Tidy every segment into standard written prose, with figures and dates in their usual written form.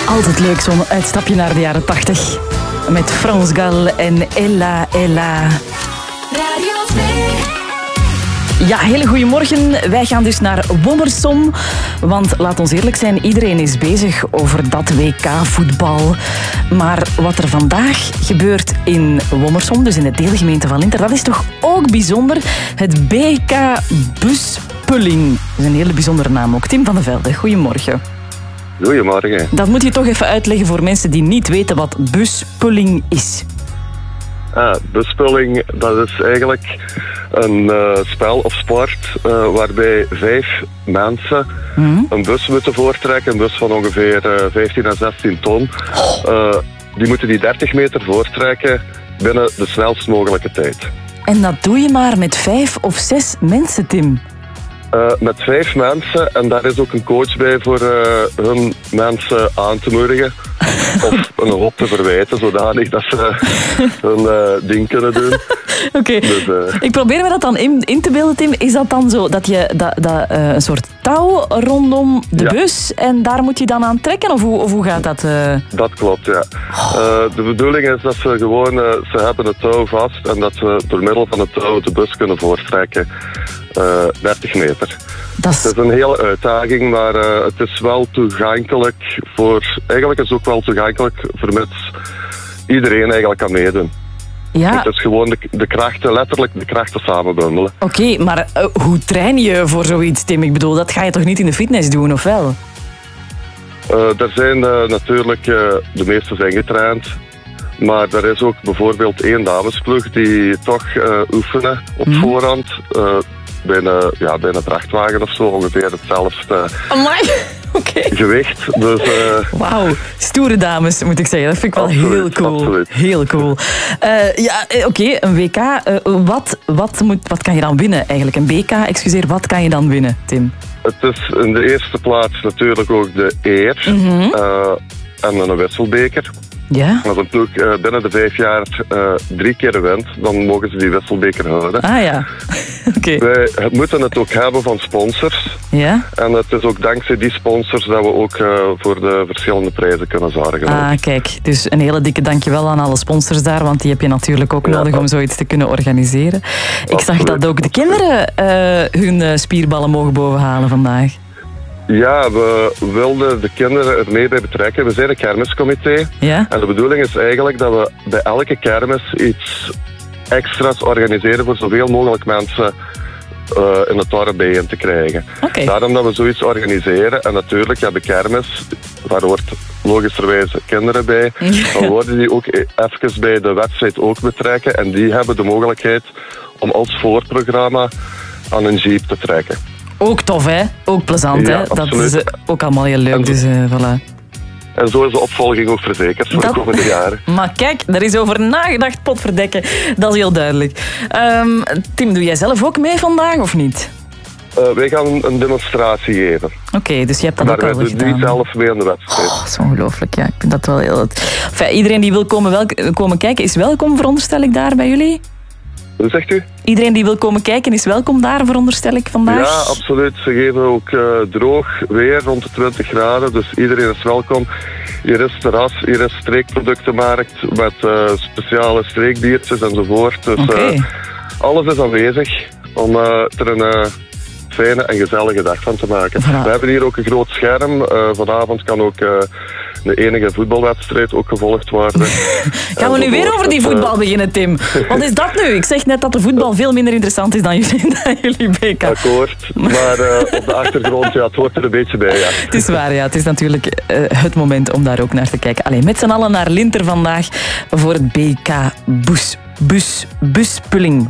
Altijd leuk, zo'n uitstapje naar de jaren 80. Met France Gall en Ella Ella. Radio 2. Ja, hele goedemorgen. Wij gaan dus naar Wommersom. Want laat ons eerlijk zijn, iedereen is bezig over dat WK-voetbal. Maar wat er vandaag gebeurt in Wommersom, dus in de deelgemeente van Linter, dat is toch ook bijzonder. Het BK Buspulling. Dat is een hele bijzondere naam ook. Tim van de Velde, goedemorgen. Goedemorgen. Dat moet je toch even uitleggen voor mensen die niet weten wat buspulling is. Buspulling, dat is eigenlijk een spel of sport waarbij 5 mensen een bus moeten voortrekken. Een bus van ongeveer 15 à 16 ton. Die moeten die 30 meter voortrekken binnen de snelst mogelijke tijd. En dat doe je maar met 5 of 6 mensen, Tim? Met 5 mensen en daar is ook een coach bij voor hun mensen aan te moedigen. Of een hoop te verwijten, zodanig dat ze hun ding kunnen doen. Oké. Dus, ik probeer me dat dan in te beelden, Tim. Is dat dan zo dat je een soort touw rondom de bus en daar moet je dan aan trekken? Of hoe gaat dat? Dat klopt, ja. De bedoeling is dat ze gewoon, ze hebben het touw vast en dat ze door middel van het touw de bus kunnen voortrekken. 30 meter. Het is een hele uitdaging, maar het is wel toegankelijk eigenlijk is het ook wel toegankelijk vermits iedereen eigenlijk kan meedoen. Ja. Het is gewoon de krachten, letterlijk de krachten samenbundelen. Oké, maar hoe train je voor zoiets, Tim? Ik bedoel, dat ga je toch niet in de fitness doen, of wel? Er zijn natuurlijk, de meeste zijn getraind, maar er is ook bijvoorbeeld 1 damesploeg die toch oefenen op voorhand. Bij een vrachtwagen of zo, ongeveer hetzelfde gewicht. Dus, wauw, stoere dames moet ik zeggen. Dat vind ik wel heel cool. Absoluut. Heel cool. Oké, een WK. Wat kan je dan winnen eigenlijk? Een BK, excuseer, wat kan je dan winnen, Tim? Het is in de eerste plaats natuurlijk ook de eer en een wisselbeker. Ja? Als een ploeg binnen de 5 jaar 3 keer wint, dan mogen ze die wisselbeker houden. Ah ja, oké. Wij moeten het ook hebben van sponsors. Ja? En het is ook dankzij die sponsors dat we ook voor de verschillende prijzen kunnen zorgen. Ah, kijk. Dus een hele dikke dankjewel aan alle sponsors daar, want die heb je natuurlijk ook nodig om zoiets te kunnen organiseren. Ik zag dat ook de kinderen hun spierballen mogen bovenhalen vandaag. Ja, we wilden de kinderen er mee bij betrekken. We zijn een kermiscomité. Ja? En de bedoeling is eigenlijk dat we bij elke kermis iets extra's organiseren voor zoveel mogelijk mensen in het dorp bijeen te krijgen. Okay. Daarom dat we zoiets organiseren. En natuurlijk, de kermis, daar hoort logischerwijs kinderen bij. Dan worden die ook even bij de wedstrijd ook betrekken. En die hebben de mogelijkheid om als voorprogramma aan een jeep te trekken. Ook tof, hè? Ook plezant, hè? Absoluut. Dat is ook allemaal heel leuk, dus voilà. En zo is de opvolging ook verzekerd voor de komende jaren. Maar kijk, daar is over nagedacht, potverdekken. Dat is heel duidelijk. Tim, doe jij zelf ook mee vandaag, of niet? Wij gaan een demonstratie geven. Oké, dus je hebt dat ook al gedaan. Maar wij doen niet zelf mee aan de wedstrijd. Dat is ongelooflijk, ja. Ik vind dat wel heel... Enfin, iedereen die wil komen kijken is welkom, veronderstel ik, daar bij jullie? Hoe zegt u? Iedereen die wil komen kijken is welkom daar, veronderstel ik, vandaag? Ja, absoluut. Ze geven ook droog weer, rond de 20 graden. Dus iedereen is welkom. Hier is terras, hier is streekproductenmarkt met speciale streekbiertjes enzovoort. Dus alles is aanwezig om er een fijne en gezellige dag van te maken. Voilà. We hebben hier ook een groot scherm. Vanavond kan ook de enige voetbalwedstrijd ook gevolgd worden. Gaan we nu weer over die voetbal beginnen, Tim? Wat is dat nu? Ik zeg net dat de voetbal veel minder interessant is dan jullie BK. Akkoord, maar op de achtergrond, het hoort er een beetje bij, ja. Het is waar, ja. Het is natuurlijk het moment om daar ook naar te kijken. Allee, met z'n allen naar Linter vandaag voor het BK Buspulling.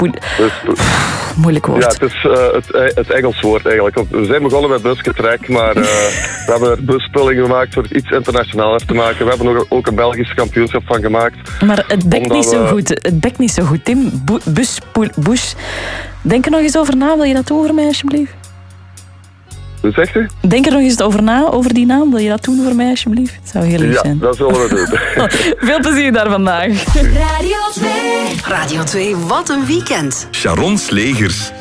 Moeilijk woord. Ja, het is het Engels woord eigenlijk. We zijn begonnen met busgetrek, maar we hebben er buspulling gemaakt voor het iets internationaler te maken. We hebben ook een Belgisch kampioenschap van gemaakt. Maar het bekt niet zo goed. Het bekt niet zo goed, Tim. Bush. Denk er nog eens over na. Wil je dat doen voor mij, alsjeblieft? Hoe zegt u? Denk er nog eens over na, over die naam. Wil je dat doen voor mij, alsjeblieft? Het zou heel lief zijn. Ja, dat zullen we doen. Veel plezier daar vandaag. Radio 2. Radio 2, wat een weekend. Sharon Slegers.